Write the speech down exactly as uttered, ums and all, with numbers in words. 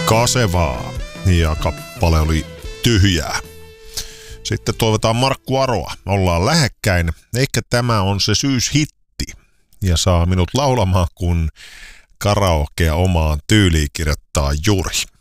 Kasevaa ja kappale oli Tyhjää. Sitten toivotaan Markku Aroa. Ollaan lähekkäin. Eikä tämä on se syyshitti ja saa minut laulamaan, kun karaokea omaan tyyliin kirjoittaa Juri.